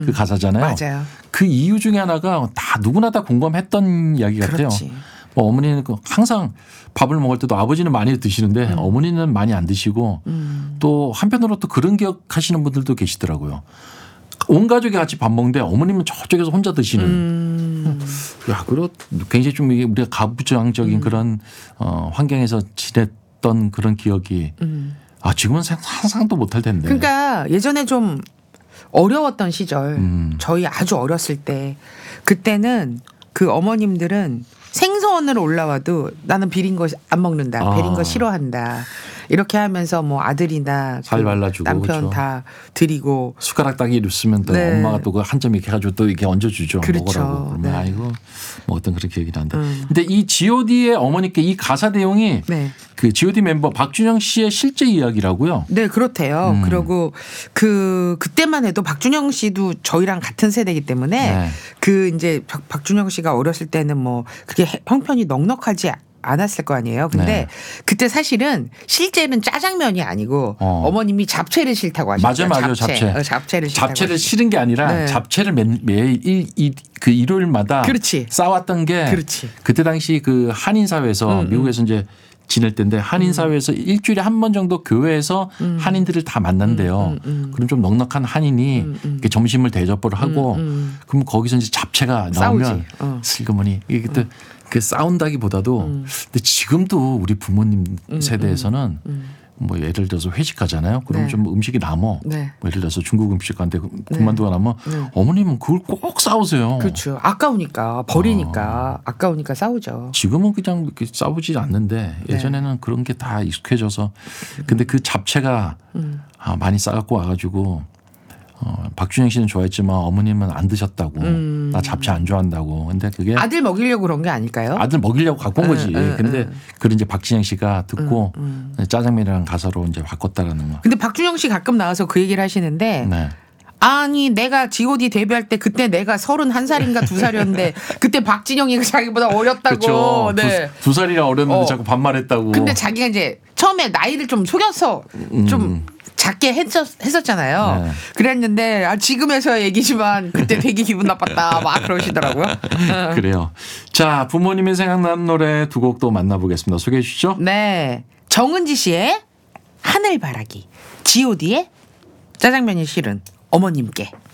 그 가사잖아요. 맞아요. 그 이유 중에 하나가 다 누구나 다 공감했던 이야기 같아요. 그렇지. 뭐 어머니는 항상 밥을 먹을 때도 아버지는 많이 드시는데 어머니는 많이 안 드시고 또 한편으로 또 그런 기억하시는 분들도 계시더라고요. 온 가족이 같이 밥 먹는데 어머님은 저쪽에서 혼자 드시는. 야, 그리고 굉장히 좀 이게 우리가 가부장적인 그런 환경에서 지냈던 그런 기억이 지금은 상상도 못할 텐데. 그러니까 예전에 좀 어려웠던 시절, 저희 아주 어렸을 때 그때는 그 어머님들은 생선으로 올라와도 나는 비린 거 안 먹는다. 비린 거 싫어한다. 이렇게 하면서 뭐 아들이나 살 발라주고 남편 그렇죠. 다 드리고 숟가락 따기 있으면 또 네. 엄마가 또 그 한 점 이렇게 해가지고 또 이렇게 얹어주죠. 그렇죠. 먹으라고. 그러면 네. 아이고 뭐 어떤 그런 기억이 나는데. 근데 이 G.O.D의 어머니께 이 가사 내용이 네. 그 G.O.D 멤버 박준영 씨의 실제 이야기라고요. 네, 그렇대요. 그리고 그때만 해도 박준영 씨도 저희랑 같은 세대이기 때문에 네. 그 이제 박준영 씨가 어렸을 때는 뭐 그렇게 형편이 넉넉하지 않았을 거 아니에요. 근데 네. 그때 사실은 실제는 짜장면이 아니고 어머님이 잡채를 싫다고 하셨어요. 맞아요. 잡채. 잡채를 싫다고 잡채를 하셨어요. 싫은 게 아니라 네. 잡채를 매일 그 일요일마다 그렇지. 싸웠던 게 그렇지. 그때 당시 그 한인 사회에서 미국에서 이제 지낼 때인데 한인 사회에서 일주일에 한 번 정도 교회에서 한인들을 다 만난대요. 그럼 좀 넉넉한 한인이 이렇게 점심을 대접을 하고 그럼 거기서 이제 잡채가 나오면 슬그머니 이게 또 그 싸운다기보다도 근데 지금도 우리 부모님 세대에서는 뭐 예를 들어서 회식 가잖아요. 그러면 네. 좀 음식이 남어. 네. 뭐 예를 들어서 중국 음식 가는데 군만두가 남어. 어머님은 그걸 꼭 싸우세요. 그렇죠. 아까우니까 버리니까 아까우니까 싸우죠. 지금은 그냥 이렇게 싸우지 않는데 예전에는 그런 게 다 익숙해져서 근데 그 잡채가 많이 싸갖고 와가지고 박준영 씨는 좋아했지만 어머님은 안 드셨다고 나 잡채 안 좋아한다고 근데 그게 아들 먹이려고 그런 게 아닐까요? 아들 먹이려고 갖고 온 거지. 근데 그걸 이제 박진영 씨가 듣고 짜장면이라는 가사로 이제 바꿨다라는 거. 근데 박준영 씨 가끔 나와서 그 얘기를 하시는데 네. 아니 내가 G.O.D 데뷔할 때 그때 내가 31살인가 2살이었는데 그때 박진영이 자기보다 어렸다고. 그렇죠. 네. 두 살이나 어렸는데 자꾸 반말했다고. 근데 자기가 이제 처음에 나이를 좀 속여서 좀 작게 했었잖아요. 네. 그랬는데 지금에서 얘기지만 그때 되게 기분 나빴다 막 그러시더라고요. 그래요. 자, 부모님이 생각나는 노래 두 곡 또 만나보겠습니다. 소개해 주시죠. 네. 정은지 씨의 하늘바라기, G.O.D의 짜장면이 싫은 어머님께.